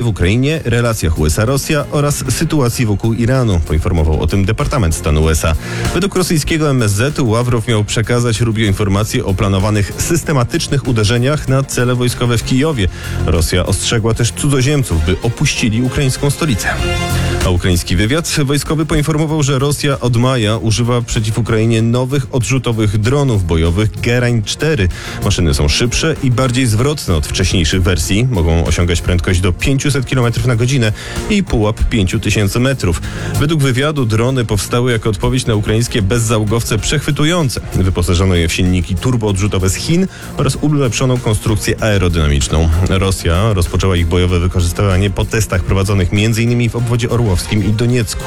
w Ukrainie, relacjach USA-Rosja oraz sytuacji wokół Iranu, poinformował o tym Departament Stanu USA. Według rosyjskiego MSZ Ławrow miał przekazać Rubio informacje o planowanych systematycznych uderzeniach na cele wojskowe w Kijowie. Rosja ostrzegła też cudzoziemców, by opuścili ukraińską stolicę. A ukraiński wywiad wojskowy poinformował, że Rosja od maja używa przeciw Ukrainie nowych odrzutowych dronów bojowych Gerań-4. Maszyny są szybsze i bardziej zwrotne od wcześniejszych wersji. Mogą osiągać prędkość do 500 km na godzinę i pułap 5000 metrów. Według wywiadu drony powstały jako odpowiedź na ukraińskie bezzałogowce przechwytujące. Wyposażono je w silniki turboodrzutowe z Chin oraz ulepszoną konstrukcję aerodynamiczną. Rosja rozpoczęła ich bojowe wykorzystywanie po testach prowadzonych m.in. w obwodzie orłowskim i Doniecku.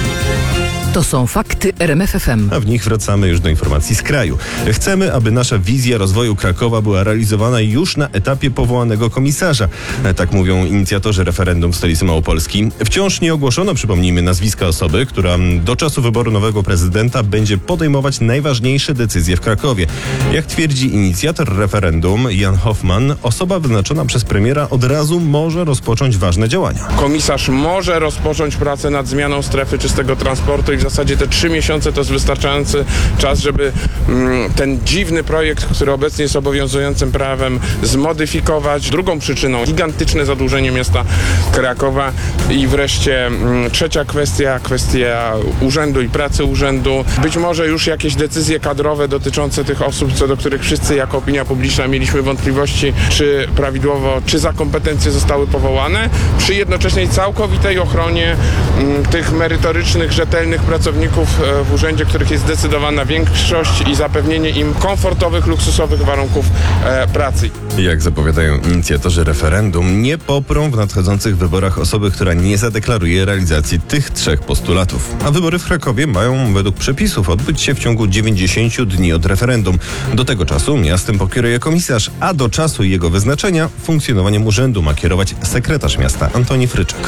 To są fakty RMF FM. A w nich wracamy już do informacji z kraju. Chcemy, aby nasza wizja rozwoju Krakowa była realizowana już na etapie powołanego komisarza. Tak mówią inicjatorzy referendum w stolicy Małopolski. Wciąż nie ogłoszono, przypomnijmy, nazwiska osoby, która do czasu wyboru nowego prezydenta będzie podejmować najważniejsze decyzje w Krakowie. Jak twierdzi inicjator referendum Jan Hoffman, osoba wyznaczona przez premiera od razu może rozpocząć ważne działania. Komisarz może rozpocząć pracę nad zmianą strefy czystego transportu i w zasadzie te 3 miesiące to jest wystarczający czas, żeby ten dziwny projekt, który obecnie jest obowiązującym prawem, zmodyfikować. Drugą przyczyną gigantyczne zadłużenie miasta Krakowa i wreszcie trzecia kwestia urzędu i pracy urzędu. Być może już jakieś decyzje kadrowe dotyczące tych osób, co do których wszyscy jako opinia publiczna mieliśmy wątpliwości, czy prawidłowo, czy za kompetencje zostały powołane, przy jednoczesnej całkowitej ochronie tych merytorycznych, rzetelnych pracowników w urzędzie, których jest zdecydowana większość i zapewnienie im komfortowych, luksusowych warunków pracy. Jak zapowiadają inicjatorzy referendum, nie poprą w nadchodzących wyborach osoby, która nie zadeklaruje realizacji tych 3 postulatów. A wybory w Krakowie mają według przepisów odbyć się w ciągu 90 dni od referendum. Do tego czasu miastem pokieruje komisarz, a do czasu jego wyznaczenia funkcjonowaniem urzędu ma kierować sekretarz miasta Antoni Fryczek.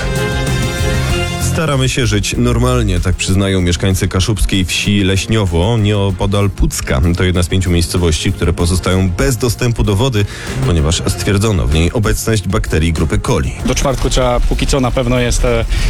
Staramy się żyć normalnie, tak przyznają mieszkańcy kaszubskiej wsi Leśniowo, nieopodal Pucka. To jedna z 5 miejscowości, które pozostają bez dostępu do wody, ponieważ stwierdzono w niej obecność bakterii grupy coli. Do czwartku trzeba, póki co na pewno jest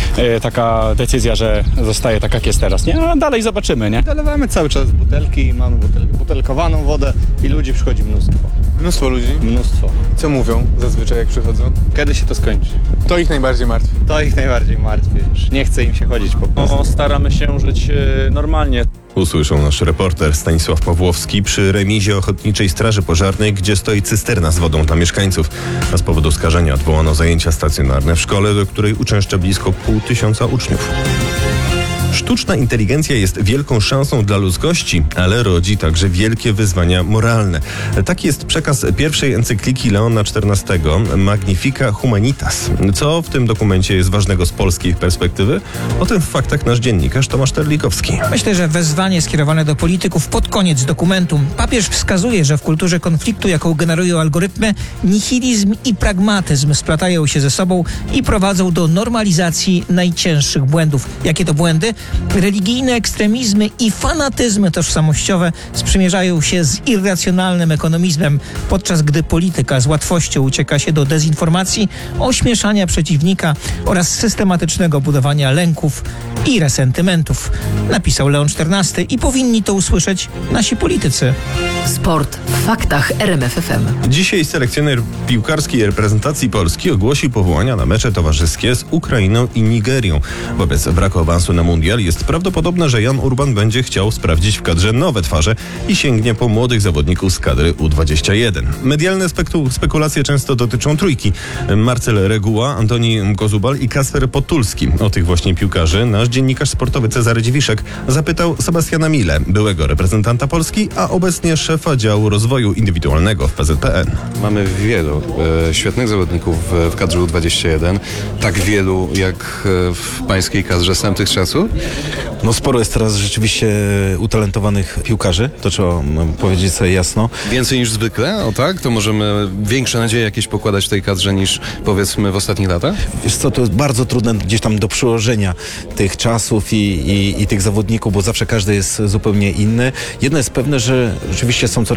taka decyzja, że zostaje tak jak jest teraz, nie? A dalej zobaczymy, nie? Dolewamy cały czas butelki, mamy butelkowaną wodę i ludzi przychodzi mnóstwo. Mnóstwo ludzi? Mnóstwo. Co mówią zazwyczaj jak przychodzą? Kiedy się to skończy? To ich najbardziej martwi. To ich najbardziej martwi już. Nie chce im się chodzić po prostu. Staramy się żyć normalnie. Usłyszał nasz reporter Stanisław Pawłowski przy remizie Ochotniczej Straży Pożarnej, gdzie stoi cysterna z wodą dla mieszkańców. A z powodu skażenia odwołano zajęcia stacjonarne w szkole, do której uczęszcza blisko 500 uczniów. Sztuczna inteligencja jest wielką szansą dla ludzkości, ale rodzi także wielkie wyzwania moralne. Taki jest przekaz pierwszej encykliki Leona XIV, Magnifica Humanitas. Co w tym dokumencie jest ważnego z polskiej perspektywy? O tym w faktach nasz dziennikarz Tomasz Terlikowski. Myślę, że wezwanie skierowane do polityków pod koniec dokumentu. Papież wskazuje, że w kulturze konfliktu, jaką generują algorytmy, nihilizm i pragmatyzm splatają się ze sobą i prowadzą do normalizacji najcięższych błędów. Jakie to błędy? Religijne ekstremizmy i fanatyzmy tożsamościowe sprzymierzają się z irracjonalnym ekonomizmem, podczas gdy polityka z łatwością ucieka się do dezinformacji, ośmieszania przeciwnika oraz systematycznego budowania lęków i resentymentów. Napisał Leon XIV i powinni to usłyszeć nasi politycy. Sport w faktach RMF FM. Dzisiaj selekcjoner piłkarskiej reprezentacji Polski ogłosił powołania na mecze towarzyskie z Ukrainą i Nigerią. Wobec braku awansu na mundial jest prawdopodobne, że Jan Urban będzie chciał sprawdzić w kadrze nowe twarze i sięgnie po młodych zawodników z kadry U21. Medialne spekulacje często dotyczą trójki. Marcel Reguła, Antoni Kozubal i Kasper Potulski. O tych właśnie piłkarzy nasz dziennikarz sportowy Cezary Dziwiszek zapytał Sebastiana Mile, byłego reprezentanta Polski, a obecnie szefa działu rozwoju indywidualnego w PZPN. Mamy wielu świetnych zawodników w kadrze U21. Tak wielu jak w pańskiej kadrze z tamtych czasów? No sporo jest teraz rzeczywiście utalentowanych piłkarzy, to trzeba powiedzieć sobie jasno. Więcej niż zwykle, o tak? To możemy większe nadzieje jakieś pokładać w tej kadrze niż powiedzmy w ostatnich latach? Wiesz co, to jest bardzo trudne gdzieś tam do przełożenia tych czasów i tych zawodników, bo zawsze każdy jest zupełnie inny. Jedno jest pewne, że rzeczywiście są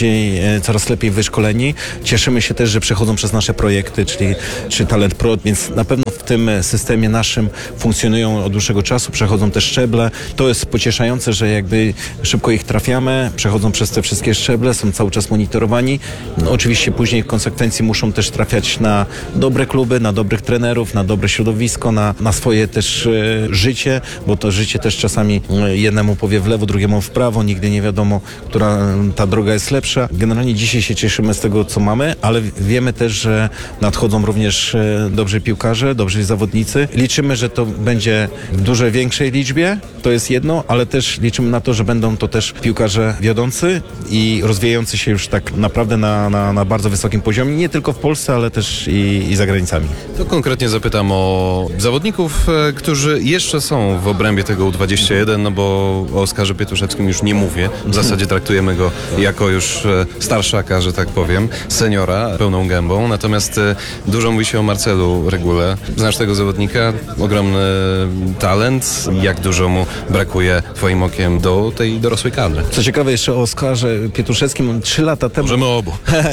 coraz lepiej wyszkoleni. Cieszymy się też, że przechodzą przez nasze projekty, czyli Talent Pro, więc na pewno tym systemie naszym funkcjonują od dłuższego czasu, przechodzą te szczeble. To jest pocieszające, że jakby szybko ich trafiamy, przechodzą przez te wszystkie szczeble, są cały czas monitorowani. No, oczywiście później w konsekwencji muszą też trafiać na dobre kluby, na dobrych trenerów, na dobre środowisko, na swoje też życie, bo to życie też czasami jednemu powie w lewo, drugiemu w prawo, nigdy nie wiadomo, która ta droga jest lepsza. Generalnie dzisiaj się cieszymy z tego, co mamy, ale wiemy też, że nadchodzą również dobrzy piłkarze, dobrzy zawodnicy. Liczymy, że to będzie w dużo większej liczbie, to jest jedno, ale też liczymy na to, że będą to też piłkarze wiodący i rozwijający się już tak naprawdę na bardzo wysokim poziomie, nie tylko w Polsce, ale też i za granicami. To konkretnie zapytam o zawodników, którzy jeszcze są w obrębie tego U21, no bo o Oskarze Pietuszewskim już nie mówię. W zasadzie traktujemy go jako już starszaka, że tak powiem, seniora, pełną gębą. Natomiast dużo mówi się o Marcelu Regule. Znasz tego zawodnika? Ogromny talent. Jak dużo mu brakuje twoim okiem do tej dorosłej kadry? Co ciekawe, jeszcze o Oskarze Pietuszewskim 3 lata temu... Możemy obu.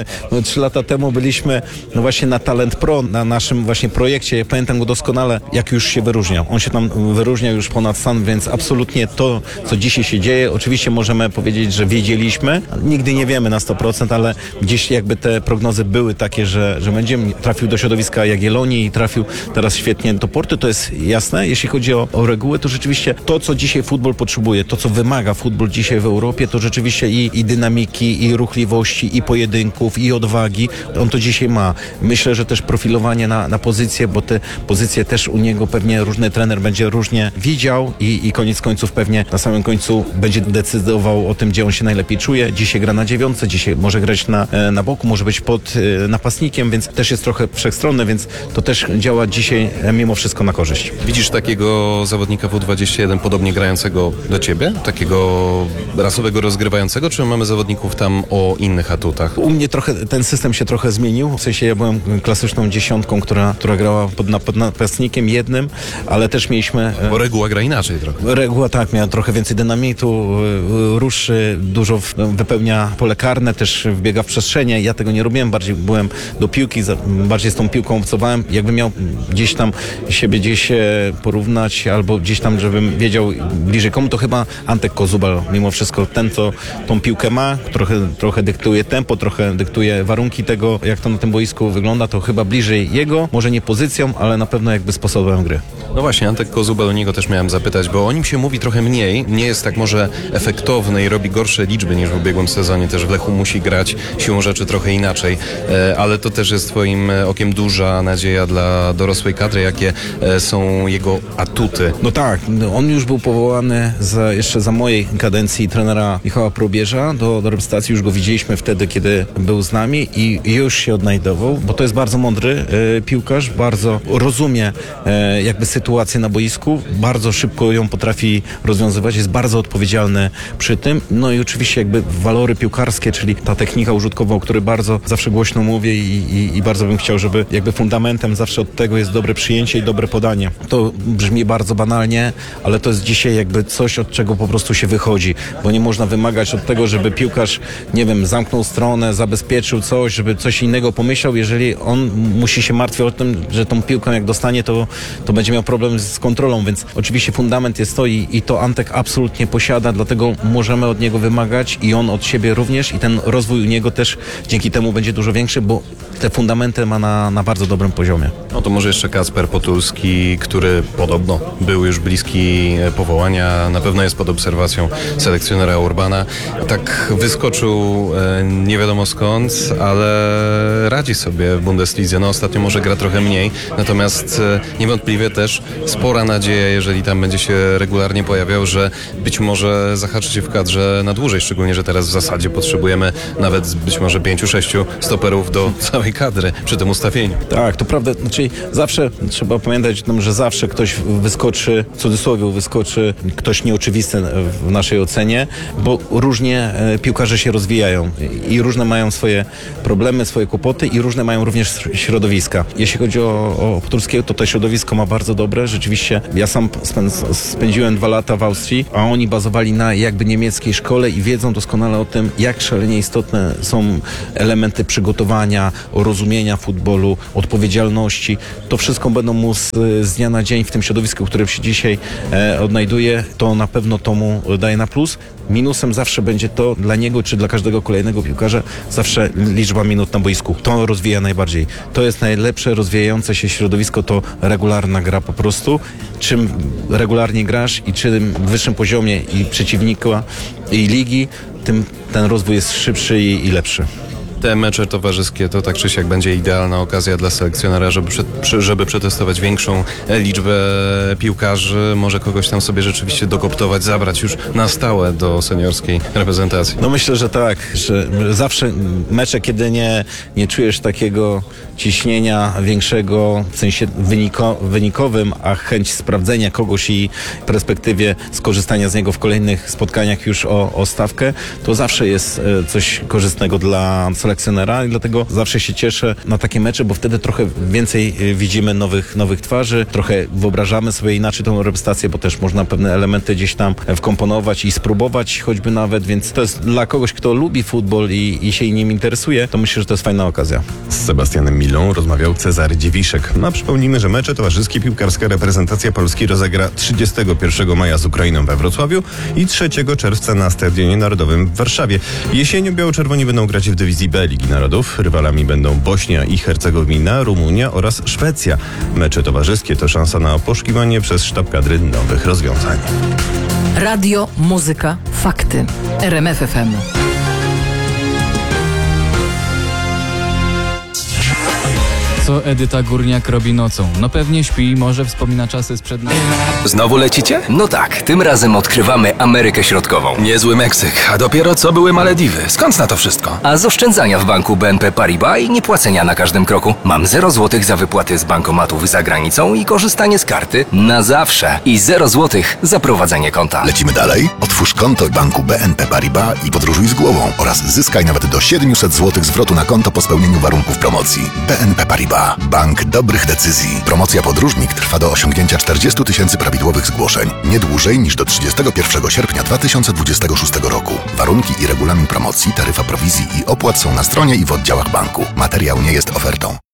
3 lata temu byliśmy właśnie na Talent Pro, na naszym właśnie projekcie. Ja pamiętam go doskonale, jak już się wyróżniał. On się tam wyróżniał już ponad stan, więc absolutnie to, co dzisiaj się dzieje, oczywiście możemy powiedzieć, że wiedzieliśmy. Nigdy nie wiemy na 100%, ale gdzieś jakby te prognozy były takie, że będziemy. Trafił do środowiska Jagiellonii i trafił teraz świetnie do Porty, to jest jasne. Jeśli chodzi o regułę, to rzeczywiście to, co dzisiaj futbol potrzebuje, to, co wymaga futbol dzisiaj w Europie, to rzeczywiście i dynamiki, i ruchliwości, i pojedynków, i odwagi. On to dzisiaj ma. Myślę, że też profilowanie na pozycje, bo te pozycje też u niego pewnie różny trener będzie różnie widział i koniec końców pewnie na samym końcu będzie decydował o tym, gdzie on się najlepiej czuje. Dzisiaj gra na 9, dzisiaj może grać na boku, może być pod napastnikiem, więc też jest trochę wszechstronny, więc to też działa dzisiaj mimo wszystko na korzyść. Widzisz takiego zawodnika w U21 podobnie grającego do ciebie? Takiego rasowego rozgrywającego, czy mamy zawodników tam o innych atutach? U mnie trochę ten system się trochę zmienił. W sensie ja byłem klasyczną 10, która grała pod napastnikiem jednym, ale też mieliśmy... Bo reguła gra inaczej trochę. Reguła tak, miała trochę więcej dynamitu, ruszy, dużo wypełnia pole karne, też wbiega w przestrzenie. Ja tego nie robiłem, bardziej byłem do piłki, bardziej z tą piłką obcowałem. Jakbym miał gdzieś tam siebie porównać, albo gdzieś tam, żebym wiedział bliżej komu, to chyba Antek Kozubal, mimo wszystko ten, co tą piłkę ma, trochę dyktuje tempo, trochę dyktuje warunki tego, jak to na tym boisku wygląda, to chyba bliżej jego, może nie pozycją, ale na pewno jakby sposobem gry. No właśnie, Antek Kozubal, o niego też miałem zapytać, bo o nim się mówi trochę mniej, nie jest tak może efektowny i robi gorsze liczby niż w ubiegłym sezonie, też w Lechu musi grać siłą rzeczy trochę inaczej, ale to też jest twoim okiem duża nadzieja dla dorosłej kadry, jakie są jego atuty. No tak, on już był powołany jeszcze za mojej kadencji trenera Michała Probierza do reprezentacji, już go widzieliśmy wtedy, kiedy był z nami i już się odnajdował, bo to jest bardzo mądry piłkarz, bardzo rozumie jakby sytuację na boisku, bardzo szybko ją potrafi rozwiązywać, jest bardzo odpowiedzialny przy tym, no i oczywiście jakby walory piłkarskie, czyli ta technika użytkowa, o której bardzo zawsze głośno mówię i bardzo bym chciał, żeby jakby fundamentem zawsze od tego jest dobre przyjęcie i dobre podanie. To brzmi bardzo banalnie, ale to jest dzisiaj jakby coś, od czego po prostu się wychodzi, bo nie można wymagać od tego, żeby piłkarz, nie wiem, zamknął stronę, zabezpieczył coś, żeby coś innego pomyślał, jeżeli on musi się martwić o tym, że tą piłkę jak dostanie, to będzie miał problem z kontrolą, więc oczywiście fundament jest to i to Antek absolutnie posiada, dlatego możemy od niego wymagać i on od siebie również i ten rozwój u niego też dzięki temu będzie dużo większy, bo te fundamenty ma na bardzo dobrym poziomie. No to może jeszcze Kacper Potulski, który podobno był już bliski powołania, na pewno jest pod obserwacją selekcjonera Urbana. Tak wyskoczył nie wiadomo skąd, ale radzi sobie w Bundeslidze. No ostatnio może gra trochę mniej, natomiast niewątpliwie też spora nadzieja, jeżeli tam będzie się regularnie pojawiał, że być może zahaczy się w kadrze na dłużej, szczególnie, że teraz w zasadzie potrzebujemy nawet być może 5-6 stoperów do całej kadry przy tym ustawieniu. Tak, to prawda, znaczy zawsze trzeba pamiętać o tym, że zawsze ktoś wyskoczy, w cudzysłowie wyskoczy ktoś nieoczywisty w naszej ocenie, bo różnie piłkarze się rozwijają i różne mają swoje problemy, swoje kłopoty i różne mają również środowiska. Jeśli chodzi o Potulskiego, to środowisko ma bardzo dobre. Rzeczywiście ja sam spędziłem 2 lata w Austrii, a oni bazowali na jakby niemieckiej szkole i wiedzą doskonale o tym, jak szalenie istotne są elementy przygotowania, rozumienia futbolu, odpowiedzialności. To wszystko będą mu z dnia na dzień w tym środowisku, w którym się dzisiaj odnajduje, to na pewno to mu daje na plus. Minusem zawsze będzie to dla niego, czy dla każdego kolejnego piłkarza, zawsze liczba minut na boisku. To rozwija najbardziej. To jest najlepsze rozwijające się środowisko, to regularna gra po prostu. Czym regularnie grasz i czym wyższym poziomie i przeciwnika, i ligi, tym ten rozwój jest szybszy i lepszy. Te mecze towarzyskie to tak czy siak będzie idealna okazja dla selekcjonera, żeby przetestować większą liczbę piłkarzy, może kogoś tam sobie rzeczywiście dokoptować, zabrać już na stałe do seniorskiej reprezentacji. No myślę, że tak, że zawsze mecze, kiedy nie czujesz takiego ciśnienia większego w sensie wynikowym, a chęć sprawdzenia kogoś i w perspektywie skorzystania z niego w kolejnych spotkaniach już o stawkę, to zawsze jest coś korzystnego dla selekcjonera i dlatego zawsze się cieszę na takie mecze, bo wtedy trochę więcej widzimy nowych twarzy, trochę wyobrażamy sobie inaczej tą reprezentację, bo też można pewne elementy gdzieś tam wkomponować i spróbować choćby nawet, więc to jest dla kogoś, kto lubi futbol i się nim interesuje, to myślę, że to jest fajna okazja. Z Sebastianem Milą rozmawiał Cezary Dziewiszek. A przypomnijmy, że mecze towarzyskie piłkarska reprezentacja Polski rozegra 31 maja z Ukrainą we Wrocławiu i 3 czerwca na Stadionie Narodowym w Warszawie. Jesienią biało-czerwoni będą grać w dywizji B Ligi Narodów. Rywalami będą Bośnia i Hercegowina, Rumunia oraz Szwecja. Mecze towarzyskie to szansa na poszukiwanie przez sztab kadry nowych rozwiązań. Radio, muzyka, fakty. RMF FM. Co Edyta Górniak robi nocą? No pewnie śpi, może wspomina czasy sprzed... Znowu lecicie? No tak, tym razem odkrywamy Amerykę Środkową. Niezły Meksyk, a dopiero co były Malediwy. Skąd na to wszystko? A z oszczędzania w banku BNP Paribas i niepłacenia na każdym kroku. Mam 0 złotych za wypłaty z bankomatów za granicą i korzystanie z karty na zawsze. I 0 złotych za prowadzenie konta. Lecimy dalej? Otwórz konto w banku BNP Paribas i podróżuj z głową oraz zyskaj nawet do 700 zł zwrotu na konto po spełnieniu warunków promocji. BNP Paribas. Bank dobrych decyzji. Promocja Podróżnik trwa do osiągnięcia 40 000 prawidłowych zgłoszeń. Nie dłużej niż do 31 sierpnia 2026 roku. Warunki i regulamin promocji, taryfa prowizji i opłat są na stronie i w oddziałach banku. Materiał nie jest ofertą.